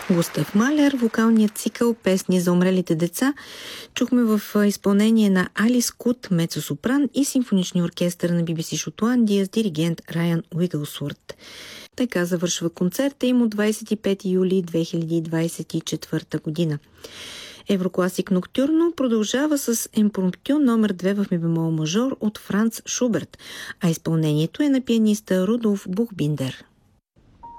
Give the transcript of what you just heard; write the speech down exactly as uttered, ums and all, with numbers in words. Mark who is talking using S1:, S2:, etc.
S1: Густав Малер, вокалният цикъл "Песни за умрелите деца", чухме в изпълнение на Алис Кут, мецо-сопран, и симфоничния оркестър на Би Би Си Шотландия с диригент Райан Уигълсворт. Така завършва концерта им от двадесет и пети юли две хиляди двадесет и четвърта година. Еврокласик Ноктюрно продължава с импромптю номер две в ми бемол мажор от Франц Шуберт, а изпълнението е на пианиста Рудолф Бухбиндер.